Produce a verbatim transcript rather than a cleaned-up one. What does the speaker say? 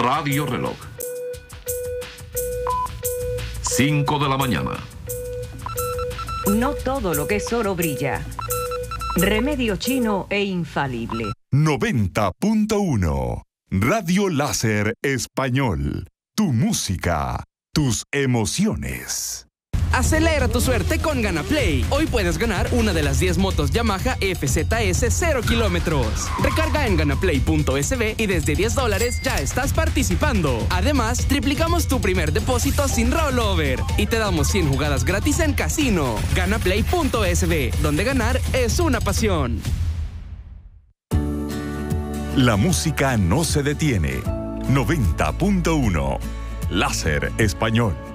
Radio Reloj. cinco de la mañana. No todo lo que es oro brilla. Remedio chino e infalible. noventa punto uno. Radio Láser Español. Tu música, tus emociones. Acelera tu suerte con GanaPlay. Hoy puedes ganar una de las diez motos Yamaha F Z S cero kilómetros. Recarga en ganaplay punto es be y desde diez dólares ya estás participando. Además, triplicamos tu primer depósito sin rollover y te damos cien jugadas gratis en casino. ganaplay punto es be, donde ganar es una pasión. La música no se detiene. noventa punto uno. Láser Español.